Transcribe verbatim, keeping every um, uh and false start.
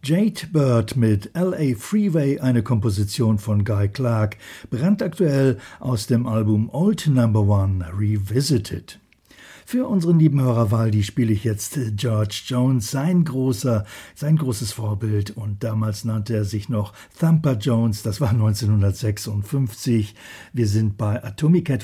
Jade Bird mit L A Freeway, eine Komposition von Guy Clark, brandaktuell aus dem Album Old Number One Revisited. Für unseren lieben Hörer Waldi spiele ich jetzt George Jones, sein großer, sein großes Vorbild, und damals nannte er sich noch Thumper Jones, das war neunzehnhundertsechsundfünfzig. Wir sind bei Atomic